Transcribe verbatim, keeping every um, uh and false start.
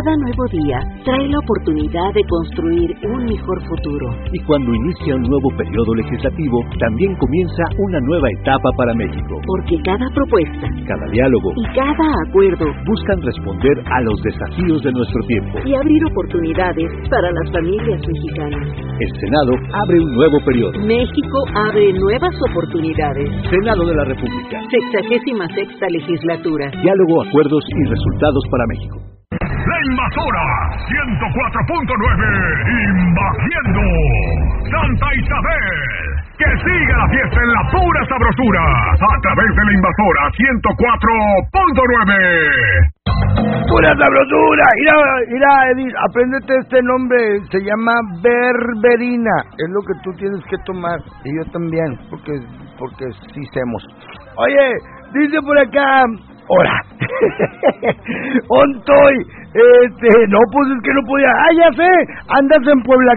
Cada nuevo día trae la oportunidad de construir un mejor futuro. Y cuando inicia un nuevo periodo legislativo, también comienza una nueva etapa para México. Porque cada propuesta, cada diálogo y cada acuerdo buscan responder a los desafíos de nuestro tiempo y abrir oportunidades para las familias mexicanas. El Senado abre un nuevo periodo. México abre nuevas oportunidades. Senado de la República. Sexagésima sexta legislatura. Diálogo, acuerdos y resultados para México. La Invasora ciento cuatro punto nueve, invadiendo Santa Isabel. Que siga la fiesta en la pura sabrosura a través de la Invasora ciento cuatro punto nueve. ¡Pura sabrosura! Mira, mira, Edith, apréndete este nombre, se llama berberina. Es lo que tú tienes que tomar, y yo también, porque, porque sí semos. Oye, dice por acá... ¡Hora! ¡Ontoy! Este, no, pues es que no podía... ¡Ah, ya sé! Andas en Puebla